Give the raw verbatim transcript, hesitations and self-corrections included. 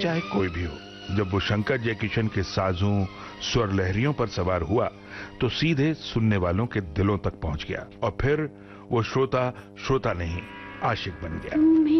चाहे कोई भी हो। जब वो शंकर जयकिशन के साजों स्वर लहरियों पर सवार हुआ तो सीधे सुनने वालों के दिलों तक पहुंच गया और फिर वो श्रोता श्रोता नहीं आशिक बन गया।